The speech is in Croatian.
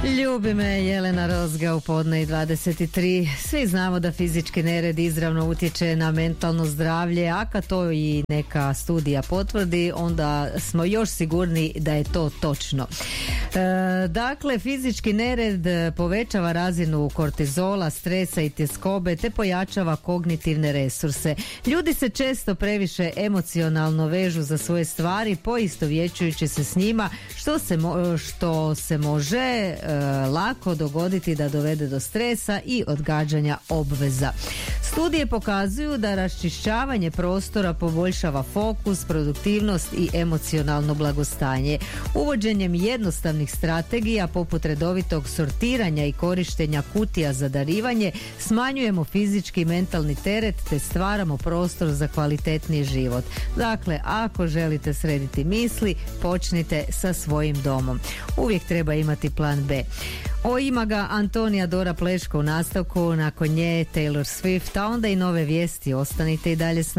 Ljubi me Jelena Rozga u podne i 23. Svi znamo da fizički nered izravno utječe na mentalno zdravlje, a kad to i neka studija potvrdi, onda smo još sigurni da je to točno. Dakle, fizički nered povećava razinu kortizola, stresa i tjeskobe te pojačava kognitivne resurse. Ljudi se često previše emocionalno vežu za svoje stvari, poistovjećujući se s njima, što se može lako dogoditi da dovede do stresa i odgađanja obveza. Studije pokazuju da raščišćavanje prostora poboljšava fokus, produktivnost i emocionalno blagostanje. Uvođenjem jednostavnih strategija poput redovitog sortiranja i korištenja kutija za darivanje smanjujemo fizički i mentalni teret te stvaramo prostor za kvalitetniji život. Dakle, ako želite srediti misli, počnite sa svojim domom. Uvijek treba imati plan B. Ima ga Antonija Dora Pleško u nastavku, nakon nje Taylor Swift, a onda i nove vijesti. Ostanite i dalje s